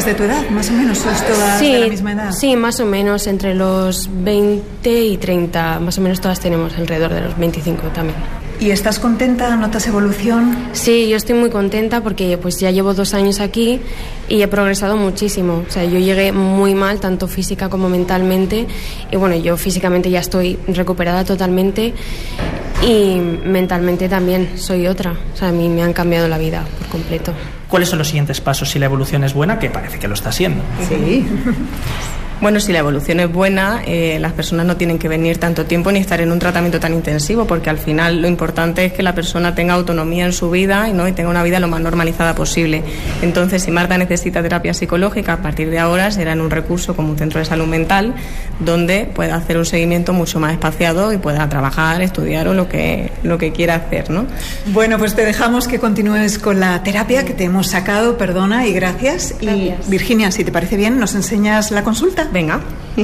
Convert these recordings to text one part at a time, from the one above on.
de tu edad, más o menos? ¿Sois todas de la misma edad? Sí, más o menos, entre los 20 y 30, más o menos todas tenemos alrededor de los 25 también. ¿Y estás contenta? ¿Notas evolución? Sí, yo estoy muy contenta porque pues ya llevo 2 años aquí y he progresado muchísimo. O sea, yo llegué muy mal, tanto física como mentalmente, y bueno, yo físicamente ya estoy recuperada totalmente y mentalmente también soy otra. O sea, a mí me han cambiado la vida por completo. ¿Cuáles son los siguientes pasos si la evolución es buena? Que parece que lo está siendo. Sí. Bueno, si la evolución es buena, las personas no tienen que venir tanto tiempo ni estar en un tratamiento tan intensivo, porque al final lo importante es que la persona tenga autonomía en su vida, ¿no? Y tenga una vida lo más normalizada posible. Entonces, si Marta necesita terapia psicológica, a partir de ahora será en un recurso como un centro de salud mental, donde pueda hacer un seguimiento mucho más espaciado y pueda trabajar, estudiar o lo que quiera hacer, ¿no? Bueno, pues te dejamos que continúes con la terapia que te hemos sacado, perdona y gracias. Y Virginia, si te parece bien, ¿nos enseñas la consulta? Venga.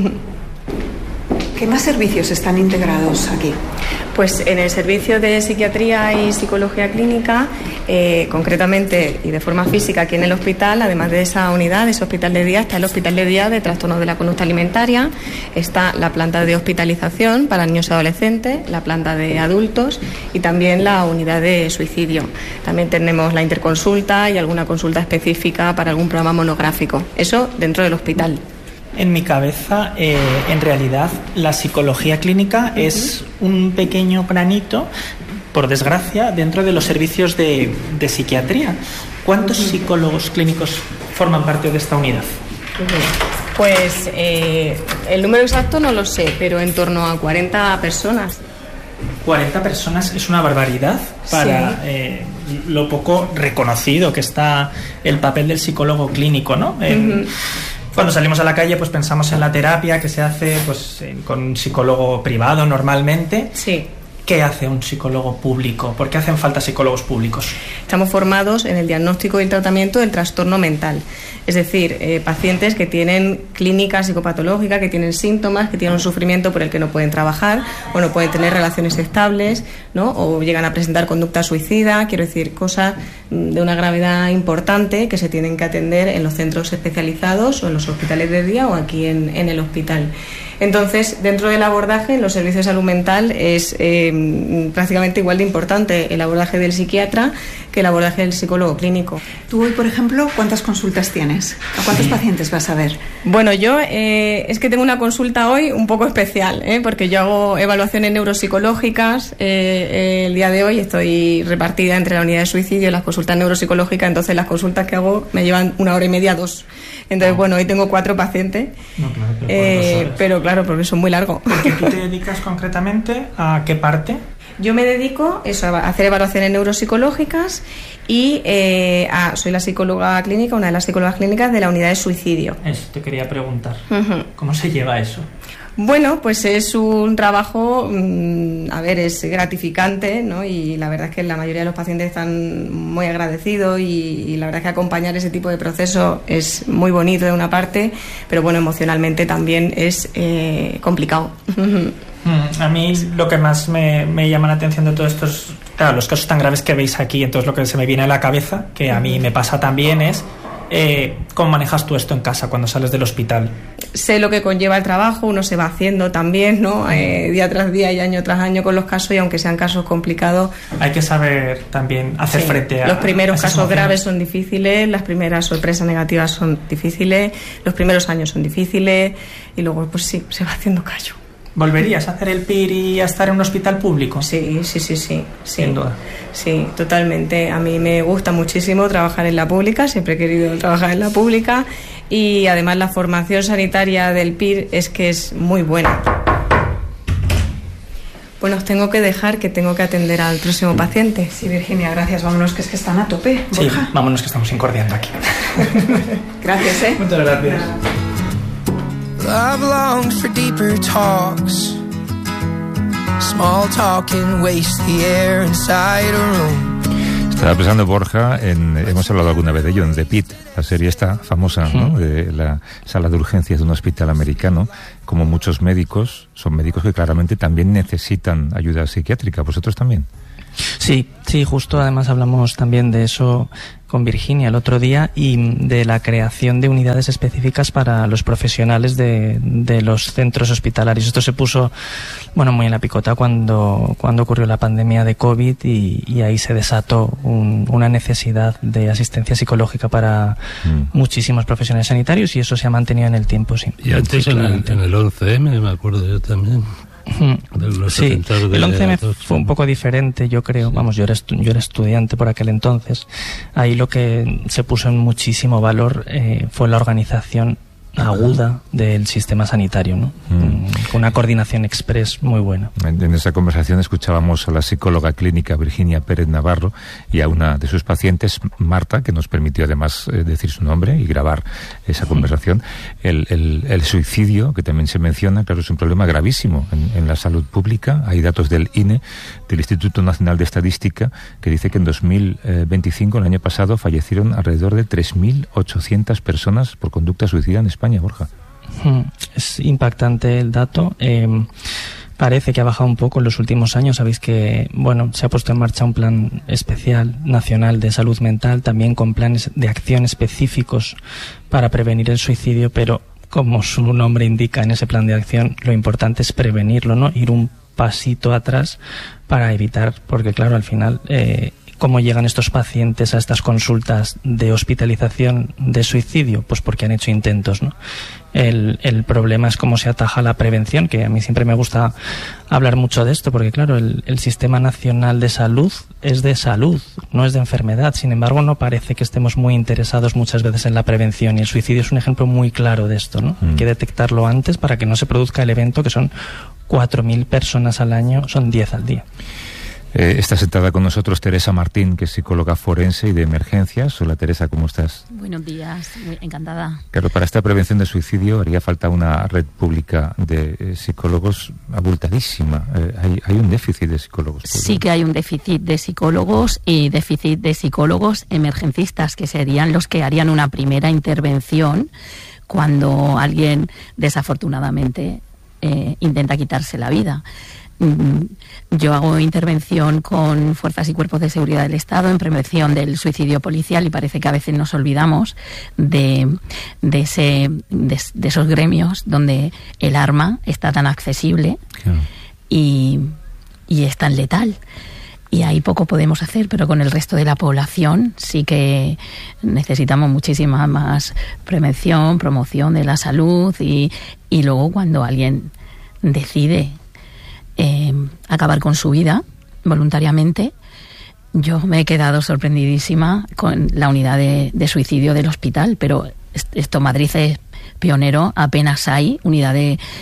¿Qué más servicios están integrados aquí? Pues en el servicio de psiquiatría y psicología clínica, concretamente y de forma física aquí en el hospital, además de esa unidad, de ese hospital de día, está el hospital de día de trastornos de la conducta alimentaria, está la planta de hospitalización para niños y adolescentes, la planta de adultos y también la unidad de suicidio. También tenemos la interconsulta y alguna consulta específica para algún programa monográfico. Eso dentro del hospital. En mi cabeza, en realidad, la psicología clínica es un pequeño granito, por desgracia, dentro de los servicios de psiquiatría. ¿Cuántos psicólogos clínicos forman parte de esta unidad? Pues el número exacto no lo sé, pero en torno a 40 personas. 40 personas es una barbaridad para lo poco reconocido que está el papel del psicólogo clínico, ¿no? Cuando salimos a la calle, pues pensamos en la terapia que se hace pues con un psicólogo privado normalmente. Sí. ¿Qué hace un psicólogo público? ¿Por qué hacen falta psicólogos públicos? Estamos formados en el diagnóstico y el tratamiento del trastorno mental. Es decir, pacientes que tienen clínica psicopatológica, que tienen síntomas, que tienen un sufrimiento por el que no pueden trabajar o no pueden tener relaciones estables, ¿no? O llegan a presentar conducta suicida, quiero decir, cosas de una gravedad importante que se tienen que atender en los centros especializados o en los hospitales de día o aquí en el hospital. Entonces, dentro del abordaje, en los servicios de salud mental es prácticamente igual de importante el abordaje del psiquiatra que el abordaje del psicólogo clínico. Tú hoy, por ejemplo, ¿cuántas consultas tienes? ¿A cuántos pacientes vas a ver? Bueno, yo es que tengo una consulta hoy un poco especial, porque yo hago evaluaciones neuropsicológicas. El día de hoy estoy repartida entre la unidad de suicidio y las consultas neuropsicológicas, entonces las consultas que hago me llevan 1 hora y media, 2. Entonces, bueno, hoy tengo 4 pacientes, pero claro, porque son muy largos. ¿Porque tú te dedicas concretamente a qué parte? Yo me dedico a hacer evaluaciones neuropsicológicas y soy la psicóloga clínica, una de las psicólogas clínicas de la unidad de suicidio. Eso te quería preguntar. ¿Cómo se lleva eso? Bueno, pues es un trabajo, es gratificante, ¿no? Y la verdad es que la mayoría de los pacientes están muy agradecidos y la verdad es que acompañar ese tipo de proceso es muy bonito de una parte, pero bueno, emocionalmente también es complicado. A mí lo que más me llama la atención de todo esto es, claro, los casos tan graves que veis aquí. Entonces lo que se me viene a la cabeza, que a mí me pasa también, es ¿cómo manejas tú esto en casa cuando sales del hospital? Sé lo que conlleva el trabajo, uno se va haciendo también, ¿no? Día tras día y año tras año con los casos, y aunque sean casos complicados, hay que saber también hacer frente a... Los primeros casos graves son difíciles, las primeras sorpresas negativas son difíciles, los primeros años son difíciles y luego pues sí, se va haciendo callo. ¿Volverías a hacer el PIR y a estar en un hospital público? Sí. Sin duda. Sí, totalmente. A mí me gusta muchísimo trabajar en la pública, siempre he querido trabajar en la pública y además la formación sanitaria del PIR es que es muy buena. Bueno, os tengo que dejar, que tengo que atender al próximo paciente. Sí, Virginia, gracias. Vámonos, que es que están a tope. Sí, Borja. vámonos, que estamos incordiando aquí. Gracias, Muchas gracias. Love longs for deeper talks. Small talking wastes the air inside a room. Estaba pensando, Borja, hemos hablado alguna vez de ello, en The Pit, la serie esta famosa, ¿no? De la sala de urgencias de un hospital americano. Como muchos médicos, son médicos que claramente también necesitan ayuda psiquiátrica. ¿Vosotros también? Sí, justo, además hablamos también de eso Virginia el otro día, y de la creación de unidades específicas para los profesionales de los centros hospitalarios. Esto se puso muy en la picota cuando ocurrió la pandemia de COVID, y ahí se desató una necesidad de asistencia psicológica para muchísimos profesionales sanitarios, y eso se ha mantenido en el tiempo, sí. Y antes en el 11M, me acuerdo yo también. Sí, el 11M fue un poco diferente, yo creo. Yo era estudiante por aquel entonces. Ahí lo que se puso en muchísimo valor fue la organización aguda del sistema sanitario, ¿no? Con una coordinación express muy buena. En esa conversación escuchábamos a la psicóloga clínica Virginia Pérez Navarro y a una de sus pacientes, Marta, que nos permitió además decir su nombre y grabar esa conversación. El suicidio, que también se menciona, claro, es un problema gravísimo en la salud pública. Hay datos del INE, del Instituto Nacional de Estadística, que dice que en 2025, el año pasado, fallecieron alrededor de 3.800 personas por conducta suicida en España. Borja. Es impactante el dato. Parece que ha bajado un poco en los últimos años. Sabéis que se ha puesto en marcha un plan especial nacional de salud mental, también con planes de acción específicos para prevenir el suicidio, pero como su nombre indica, en ese plan de acción lo importante es prevenirlo, ¿no? Ir un pasito atrás para evitar, porque claro, al final ¿cómo llegan estos pacientes a estas consultas de hospitalización de suicidio? Pues porque han hecho intentos, ¿no? El problema es cómo se ataja la prevención, que a mí siempre me gusta hablar mucho de esto, porque claro, el Sistema Nacional de Salud es de salud, no es de enfermedad. Sin embargo, no parece que estemos muy interesados muchas veces en la prevención, y el suicidio es un ejemplo muy claro de esto, ¿no? Hay que detectarlo antes para que no se produzca el evento, que son 4.000 personas al año, son 10 al día. Está sentada con nosotros Teresa Martín, que es psicóloga forense y de emergencias. Hola Teresa, ¿cómo estás? Buenos días, muy encantada. Claro, para esta prevención de suicidio haría falta una red pública de psicólogos abultadísima. Hay un déficit de psicólogos. Sí que hay un déficit de psicólogos, y déficit de psicólogos emergencistas, que serían los que harían una primera intervención cuando alguien desafortunadamente intenta quitarse la vida. Yo hago intervención con fuerzas y cuerpos de seguridad del Estado en prevención del suicidio policial, y parece que a veces nos olvidamos de esos gremios donde el arma está tan accesible, claro, y es tan letal. Y ahí poco podemos hacer, pero con el resto de la población sí que necesitamos muchísima más prevención, promoción de la salud, y luego cuando alguien decide acabar con su vida voluntariamente, yo me he quedado sorprendidísima con la unidad de suicidio del hospital, pero esto Madrid es pionero, apenas hay unidad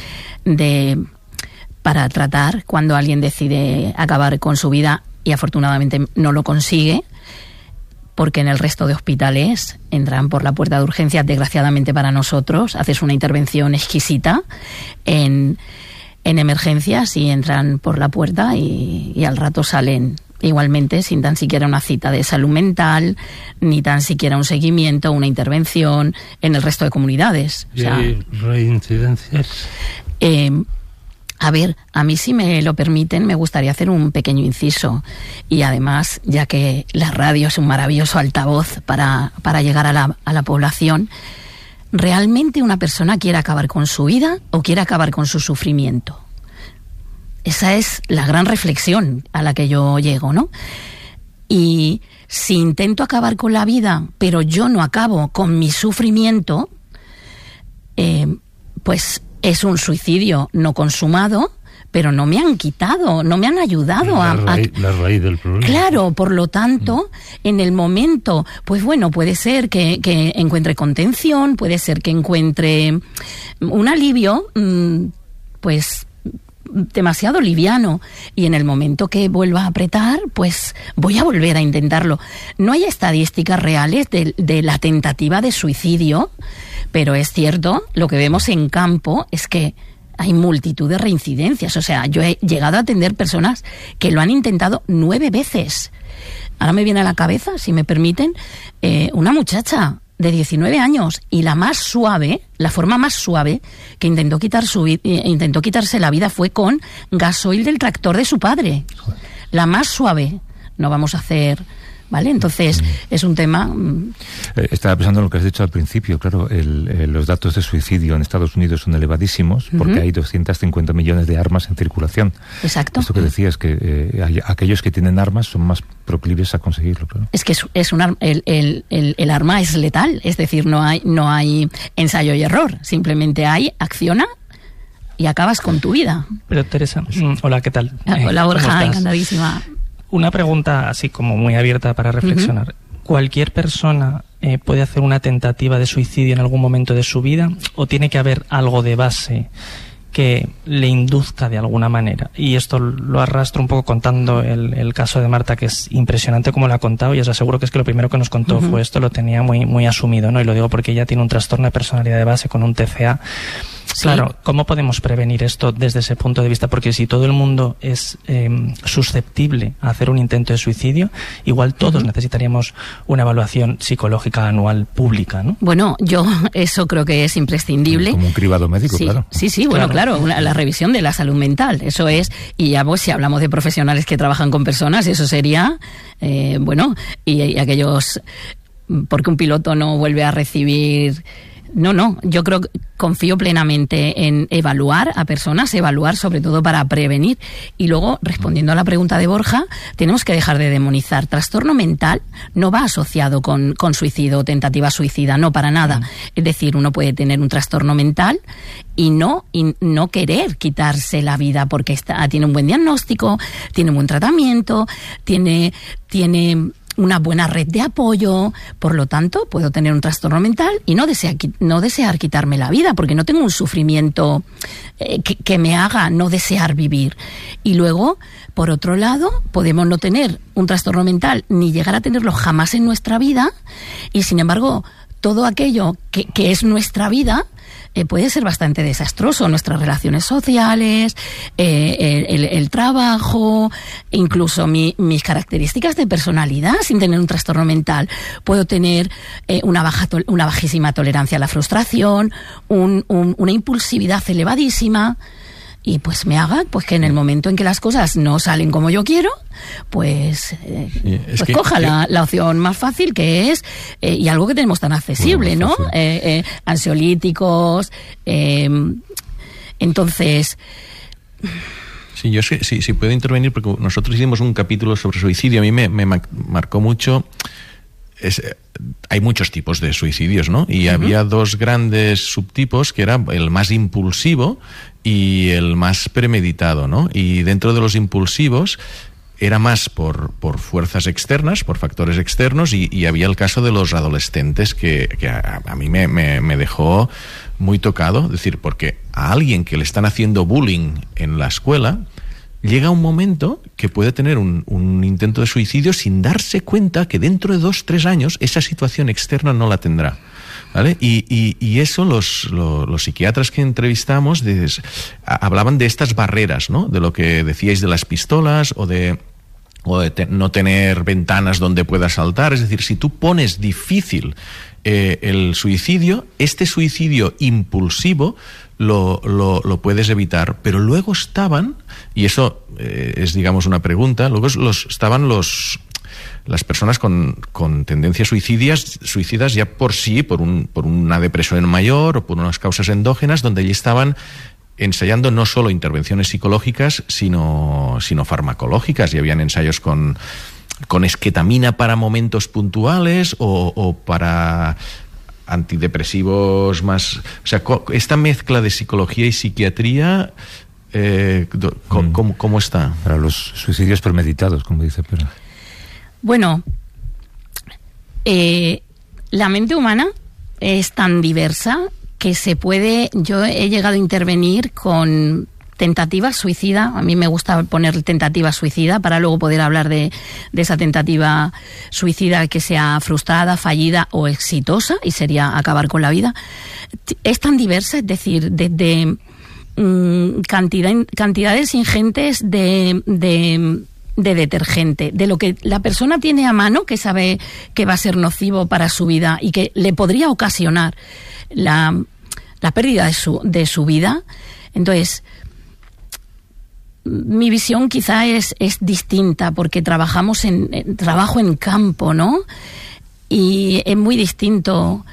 para tratar cuando alguien decide acabar con su vida, y afortunadamente no lo consigue, porque en el resto de hospitales entran por la puerta de urgencias. Desgraciadamente para nosotros, haces una intervención exquisita en emergencias y entran por la puerta y al rato salen igualmente, sin tan siquiera una cita de salud mental, ni tan siquiera un seguimiento, una intervención en el resto de comunidades. ¿Y hay reincidencias? A ver, a mí, si me lo permiten, me gustaría hacer un pequeño inciso, y además, ya que la radio es un maravilloso altavoz para llegar a la población, ¿realmente una persona quiere acabar con su vida o quiere acabar con su sufrimiento? Esa es la gran reflexión a la que yo llego, ¿no? Y si intento acabar con la vida, pero yo no acabo con mi sufrimiento, pues es un suicidio no consumado, pero no me han quitado, no me han ayudado la raíz del problema. Claro, por lo tanto, en el momento, pues bueno, puede ser que encuentre contención, puede ser que encuentre un alivio, pues demasiado liviano, y en el momento que vuelva a apretar, pues voy a volver a intentarlo. No hay estadísticas reales de la tentativa de suicidio, pero es cierto, lo que vemos en campo es que hay multitud de reincidencias. O sea, yo he llegado a atender personas que lo han intentado 9 veces. Ahora me viene a la cabeza, si me permiten, una muchacha de 19 años, y la forma más suave que intentó quitarse la vida fue con gasoil del tractor de su padre. La más suave. No vamos a hacer ¿vale? Entonces, es un tema... Estaba pensando en lo que has dicho al principio, claro, los datos de suicidio en Estados Unidos son elevadísimos porque hay 250 millones de armas en circulación. Exacto. Esto que decías, que aquellos que tienen armas son más proclives a conseguirlo, claro. Es que el arma es letal, es decir, no hay ensayo y error, simplemente hay acciona y acabas con tu vida. Pero Teresa, hola, ¿qué tal? Hola Borja, encantadísima. Una pregunta así como muy abierta para reflexionar. ¿Cualquier persona puede hacer una tentativa de suicidio en algún momento de su vida o tiene que haber algo de base que le induzca de alguna manera? Y esto lo arrastro un poco contando el caso de Marta, que es impresionante como lo ha contado, y os aseguro que es que lo primero que nos contó fue esto, lo tenía muy, muy asumido, ¿no? Y lo digo porque ella tiene un trastorno de personalidad de base con un TCA. Sí. Claro, ¿cómo podemos prevenir esto desde ese punto de vista? Porque si todo el mundo es susceptible a hacer un intento de suicidio, igual todos necesitaríamos una evaluación psicológica anual pública, ¿no? Bueno, yo eso creo que es imprescindible. Como un cribado médico, sí, claro. Sí, bueno, claro, la revisión de la salud mental, eso es, y ya pues si hablamos de profesionales que trabajan con personas, eso sería, y aquellos, porque un piloto no vuelve a recibir... No, yo confío plenamente en evaluar a personas, evaluar sobre todo para prevenir. Y luego, respondiendo a la pregunta de Borja, tenemos que dejar de demonizar. Trastorno mental no va asociado con suicidio o tentativa suicida, no, para nada. Es decir, uno puede tener un trastorno mental y no querer quitarse la vida porque tiene un buen diagnóstico, tiene un buen tratamiento, tiene una buena red de apoyo, por lo tanto puedo tener un trastorno mental y no desear quitarme la vida porque no tengo un sufrimiento que me haga no desear vivir. Y luego, por otro lado, podemos no tener un trastorno mental ni llegar a tenerlo jamás en nuestra vida, y sin embargo todo aquello que es nuestra vida puede ser bastante desastroso. Nuestras relaciones sociales, el trabajo, incluso mis características de personalidad sin tener un trastorno mental. Puedo tener una bajísima tolerancia a la frustración, una impulsividad elevadísima, y pues me haga pues que en el momento en que las cosas no salen como yo quiero, pues coja la opción más fácil, que es y algo que tenemos tan accesible, ¿no? Ansiolíticos, entonces... Sí, yo sí puedo intervenir porque nosotros hicimos un capítulo sobre suicidio. A mí me marcó mucho. Hay muchos tipos de suicidios, ¿no? Y había dos grandes subtipos, que era el más impulsivo y el más premeditado, ¿no? Y dentro de los impulsivos era más por fuerzas externas, por factores externos, y había el caso de los adolescentes que a mí me dejó muy tocado. Es decir, porque a alguien que le están haciendo bullying en la escuela, llega un momento que puede tener un intento de suicidio sin darse cuenta que dentro de 2-3 años esa situación externa no la tendrá, ¿vale? Y eso los psiquiatras que entrevistamos hablaban de estas barreras, ¿no? De lo que decíais de las pistolas o de no tener ventanas donde pueda saltar. Es decir, si tú pones difícil el suicidio, este suicidio impulsivo lo puedes evitar. Pero luego estaban, y eso es, digamos, una pregunta, luego estaban las personas con tendencias suicidas ya por sí, por una depresión mayor o por unas causas endógenas, donde allí estaban ensayando no solo intervenciones psicológicas, sino farmacológicas, y habían ensayos con esketamina para momentos puntuales o para antidepresivos más... O sea, esta mezcla de psicología y psiquiatría, ¿cómo está? Para los suicidios premeditados, como dice Pera. Bueno, la mente humana es tan diversa que yo he llegado a intervenir con tentativa suicida. A mí me gusta poner tentativa suicida para luego poder hablar de esa tentativa suicida que sea frustrada, fallida o exitosa, y sería acabar con la vida. Es tan diversa, es decir, desde cantidades ingentes de detergente, de lo que la persona tiene a mano, que sabe que va a ser nocivo para su vida y que le podría ocasionar la pérdida de su vida. Entonces, mi visión quizá es distinta, porque trabajo en campo, ¿no? Y es muy distinto.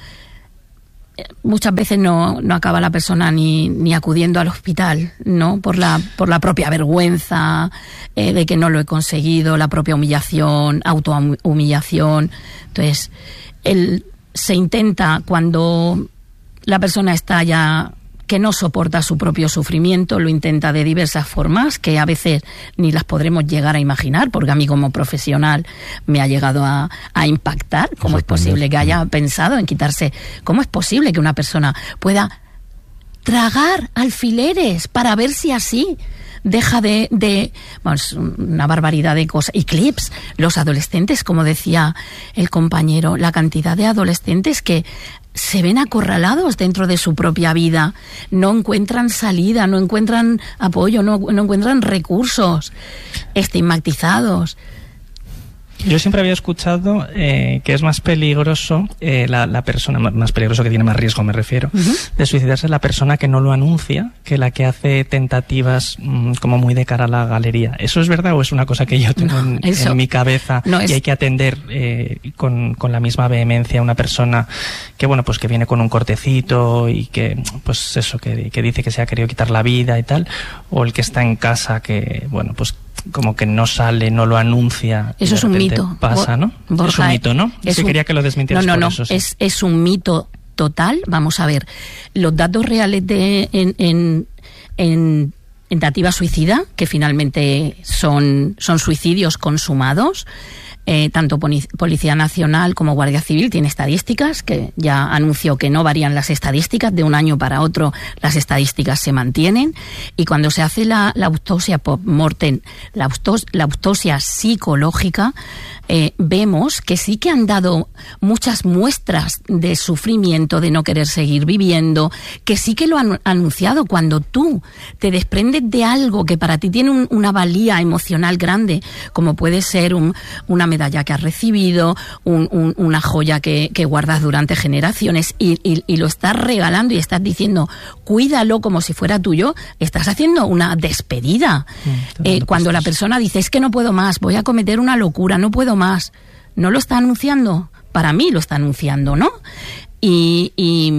Muchas veces no acaba la persona ni acudiendo al hospital, ¿no? Por la propia vergüenza de que no lo he conseguido, la propia humillación, autohumillación. Entonces, se intenta, cuando la persona está ya que no soporta su propio sufrimiento, lo intenta de diversas formas que a veces ni las podremos llegar a imaginar, porque a mí como profesional me ha llegado a impactar. ¿Cómo es posible que haya pensado en quitarse? ¿Cómo es posible que una persona pueda tragar alfileres para ver si así deja bueno, es una barbaridad de cosas? Y clips, los adolescentes, como decía el compañero, la cantidad de adolescentes que se ven acorralados dentro de su propia vida, no encuentran salida, no encuentran apoyo, no encuentran recursos, estigmatizados. Yo siempre había escuchado que es más peligroso la persona, más peligroso, que tiene más riesgo, me refiero, de suicidarse, la persona que no lo anuncia, que la que hace tentativas como muy de cara a la galería. ¿Eso es verdad o es una cosa que yo tengo en mi cabeza y hay que atender con la misma vehemencia a una persona que, bueno, pues que viene con un cortecito y que, pues eso, que dice que se ha querido quitar la vida y tal, o el que está en casa que, bueno, pues como que no sale, no lo anuncia? Eso es un mito. Pasa, ¿no? Borja, es un mito, ¿no? Sí, quería que lo desmintieras. No, eso, sí. Es un mito total. Vamos a ver, los datos reales en tentativa suicida, que finalmente son suicidios consumados. Tanto Policía Nacional como Guardia Civil tiene estadísticas, que ya anunció que no varían las estadísticas, de un año para otro las estadísticas se mantienen, y cuando se hace la autopsia post-mortem, la autopsia psicológica, vemos que sí que han dado muchas muestras de sufrimiento, de no querer seguir viviendo, que sí que lo han anunciado. Cuando tú te desprendes de algo que para ti tiene una valía emocional grande, como puede ser una medalla que has recibido, una joya que guardas durante generaciones, y lo estás regalando y estás diciendo cuídalo como si fuera tuyo, estás haciendo una despedida. Cuando la persona dice es que no puedo más, voy a cometer una locura, no puedo más, no lo está anunciando. Para mí lo está anunciando, ¿no? Y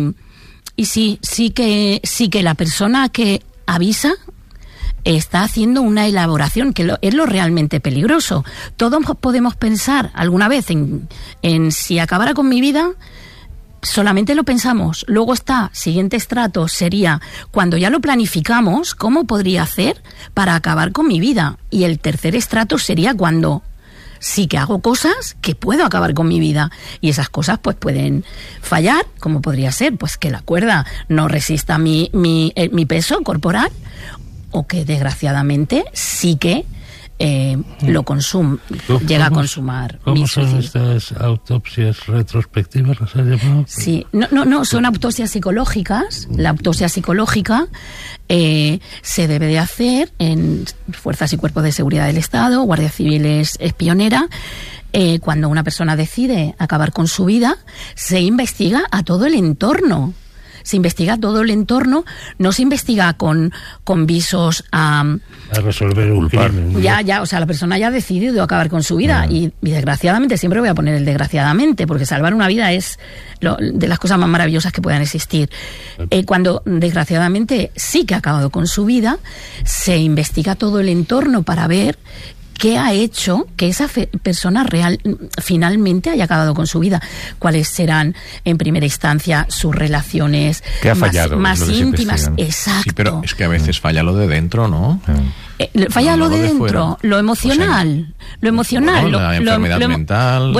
sí que la persona que avisa está haciendo una elaboración, que es lo realmente peligroso. Todos podemos pensar alguna vez en si acabara con mi vida, solamente lo pensamos. Luego siguiente estrato sería, cuando ya lo planificamos, ¿cómo podría hacer para acabar con mi vida? Y el tercer estrato sería cuando sí que hago cosas que puedo acabar con mi vida, y esas cosas pues pueden fallar, como podría ser pues que la cuerda no resista mi peso corporal, o que desgraciadamente sí que lo llega a consumar. ¿Cómo son estas autopsias retrospectivas? ¿Las has llamado? Sí, no, son autopsias psicológicas. La autopsia psicológica se debe de hacer en Fuerzas y Cuerpos de Seguridad del Estado. Guardia Civil es pionera. Cuando una persona decide acabar con su vida, se investiga a todo el entorno. Se investiga todo el entorno, no se investiga con visos a resolver un crimen. O sea, la persona ya ha decidido acabar con su vida, y desgraciadamente, siempre voy a poner el desgraciadamente, porque salvar una vida es de las cosas más maravillosas que puedan existir. Cuando desgraciadamente sí que ha acabado con su vida, se investiga todo el entorno para ver qué ha hecho que esa persona finalmente haya acabado con su vida. ¿Cuáles serán, en primera instancia, sus relaciones más íntimas? Exacto. Sí, pero es que a veces falla lo de dentro, ¿no? Falla lo de dentro, lo emocional. Lo emocional. La enfermedad mental.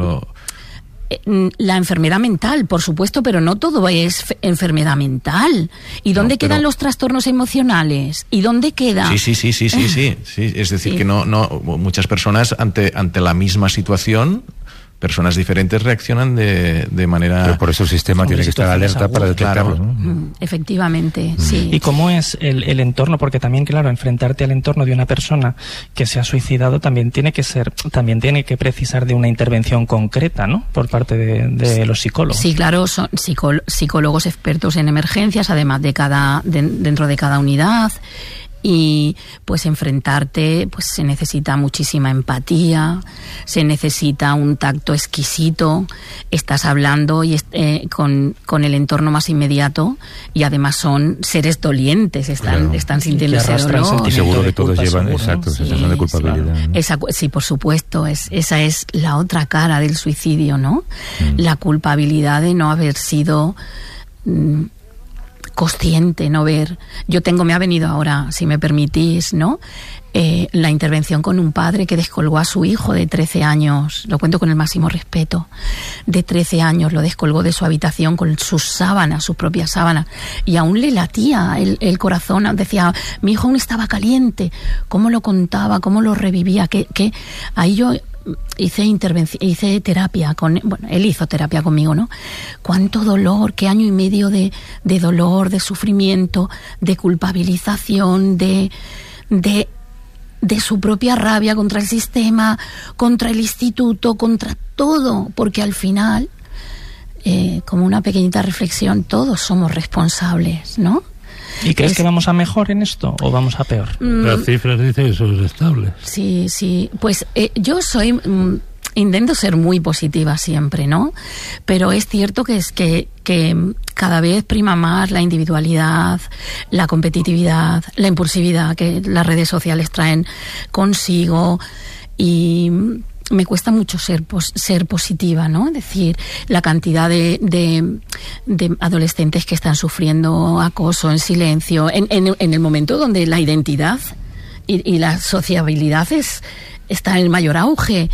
La enfermedad mental, por supuesto, pero no todo es enfermedad mental. ¿Y dónde quedan los trastornos emocionales? ¿Y dónde queda? Sí. Es decir, que no muchas personas ante la misma situación, personas diferentes reaccionan de manera... Pero por eso el sistema tiene que estar alerta para detectarlo. Claro. ¿No? Efectivamente, sí. ¿Y cómo es el entorno? Porque también, claro, enfrentarte al entorno de una persona que se ha suicidado también tiene que precisar de una intervención concreta, ¿no? Por parte de los psicólogos. Sí, claro, son psicólogos expertos en emergencias, además dentro de cada unidad. Y pues enfrentarte, pues se necesita muchísima empatía, se necesita un tacto exquisito, estás hablando con el entorno más inmediato y además son seres dolientes, están sintiendo ese dolor. Y seguro que todos llevan, exacto, sensación de culpabilidad. Claro. Sí, por supuesto, esa es la otra cara del suicidio, ¿no? La culpabilidad de no haber sido consciente, no ver. Me ha venido ahora, si me permitís, ¿no? La intervención con un padre que descolgó a su hijo de 13 años, lo cuento con el máximo respeto, de 13 años, lo descolgó de su habitación con sus sábanas, sus propias sábanas, y aún le latía el corazón, decía, mi hijo aún estaba caliente, cómo lo contaba, cómo lo revivía, que ahí yo hice terapia él hizo terapia conmigo, ¿no? Cuánto dolor, qué año y medio de dolor, de sufrimiento, de culpabilización, de su propia rabia contra el sistema, contra el instituto, contra todo, porque al final, como una pequeñita reflexión, todos somos responsables, ¿no? ¿Y crees que vamos a mejor en esto o vamos a peor? Las cifras dicen que son estables. Sí. Pues yo intento ser muy positiva siempre, ¿no? Pero es cierto que cada vez prima más la individualidad, la competitividad, la impulsividad que las redes sociales traen consigo, y me cuesta mucho ser positiva, ¿no? Es decir, la cantidad de adolescentes que están sufriendo acoso en silencio, en el momento donde la identidad y la sociabilidad está en el mayor auge.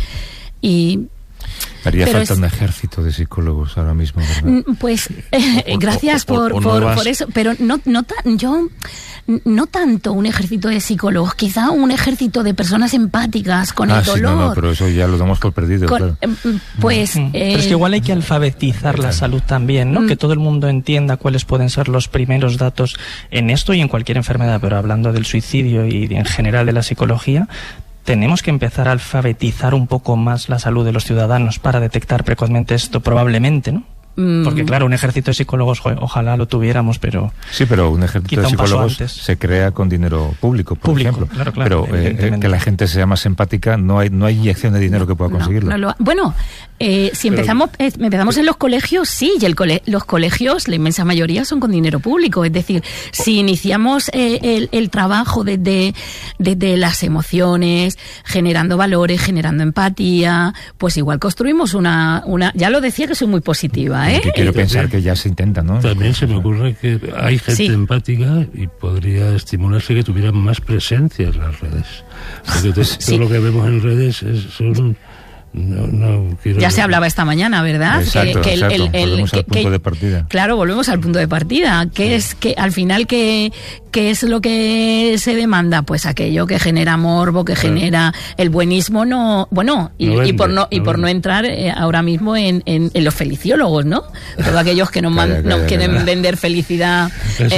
Haría falta un ejército de psicólogos ahora mismo, ¿verdad? Pues gracias por eso, pero yo no tanto un ejército de psicólogos, quizá un ejército de personas empáticas con el dolor. Sí, no, pero eso ya lo damos por perdido, claro. Pues pero es que igual hay que alfabetizar la salud también, ¿no? Que todo el mundo entienda cuáles pueden ser los primeros datos en esto y en cualquier enfermedad, pero hablando del suicidio y en general de la psicología, tenemos que empezar a alfabetizar un poco más la salud de los ciudadanos para detectar precozmente esto, probablemente, ¿no? Porque claro, un ejército de psicólogos, ojalá lo tuviéramos, pero... Sí, pero un ejército de psicólogos se crea con dinero público, por ejemplo. Claro, pero que la gente sea más empática, no hay inyección de dinero que pueda conseguirlo. Bueno, si empezamos en los colegios, sí, y los colegios, la inmensa mayoría son con dinero público. Es decir, si iniciamos el trabajo desde las emociones, generando valores, generando empatía, pues igual construimos una ya lo decía que soy muy positiva, que quiero pensar que ya se intenta, ¿no? También se me ocurre que hay gente empática y podría estimularse que tuvieran más presencia en las redes. Porque todo lo que vemos en redes son... Ya se hablaba esta mañana, ¿verdad? Exacto, volvemos al punto de partida. Claro, volvemos al punto de partida. Es que al final, ¿qué es lo que se demanda? Pues aquello que genera morbo, que genera el buenismo, y por no entrar ahora mismo en los feliciólogos, ¿no? Todos aquellos que nos quieren vender felicidad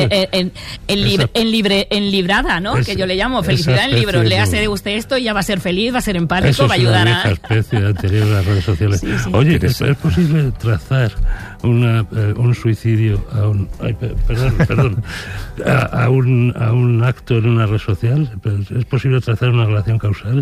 en librada, ¿no? Que yo le llamo felicidad en libros. Léase de usted esto y ya va a ser feliz, va a ser empático, va a ayudar a... anterior a las redes sociales. Sí. Oye, ¿es posible trazar un suicidio a un acto en una red social? ¿Es posible trazar una relación causal?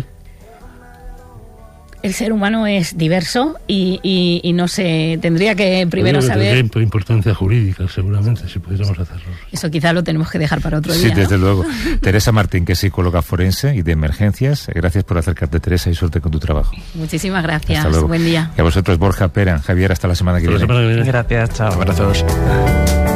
El ser humano es diverso y no se tendría que primero saber... Tendría importancia jurídica, seguramente, si pudiéramos hacerlo. Eso quizá lo tenemos que dejar para otro día. Sí, desde luego. Teresa Martín, que es psicóloga forense y de emergencias. Gracias por acercarte, Teresa, y suerte con tu trabajo. Muchísimas gracias. Buen día. Y a vosotros, Borja, Pera, Javier, hasta la semana que viene. Gracias, chao. Abrazos.